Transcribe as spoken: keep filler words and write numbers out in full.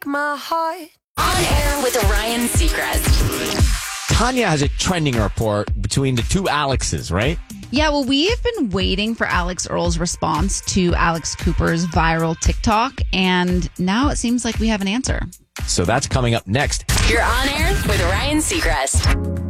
my heart. On air with Ryan Seacrest. Tanya has a trending report between the two Alexes, right? Yeah, well, we have been waiting for Alex Earl's response to Alex Cooper's viral TikTok, and now it seems like we have an answer. So that's coming up next. You're on air with Ryan Seacrest.